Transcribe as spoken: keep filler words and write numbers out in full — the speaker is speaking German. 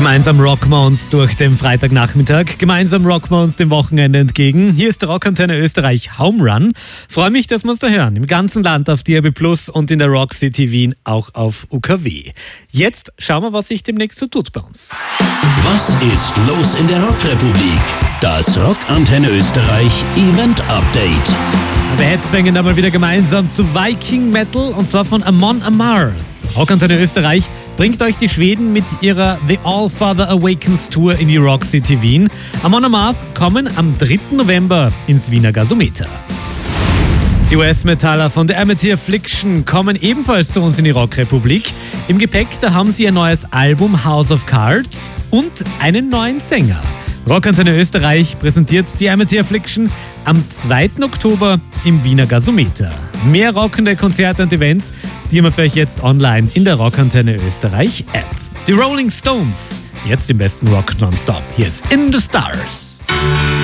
Gemeinsam rocken wir uns durch den Freitagnachmittag. Gemeinsam rocken wir uns dem Wochenende entgegen. Hier ist der Rockantenne Österreich Home Run. Freue mich, dass wir uns da hören. Im ganzen Land auf D A B plus und in der Rock City Wien auch auf U K W. Jetzt schauen wir, was sich demnächst so tut bei uns. Was ist los in der Rockrepublik? Das Rockantenne Österreich Event Update. Wir headbangen da mal wieder gemeinsam zu Viking Metal und zwar von Amon Amarth. Rockantenne Österreich bringt euch die Schweden mit ihrer The All Father Awakens Tour in die Rock City Wien. Amon Amarth kommen am dritten November ins Wiener Gasometer. Die U S-Metaller von The Amity Affliction kommen ebenfalls zu uns in die Rockrepublik. Im Gepäck, da haben sie ihr neues Album House of Cards und einen neuen Sänger. Rockantenne Österreich präsentiert die Amity Affliction am zweiten Oktober im Wiener Gasometer. Mehr rockende Konzerte und Events, die haben wir für euch jetzt online in der Rockantenne Österreich App. Die Rolling Stones, jetzt im besten Rock nonstop. Hier ist In the Stars.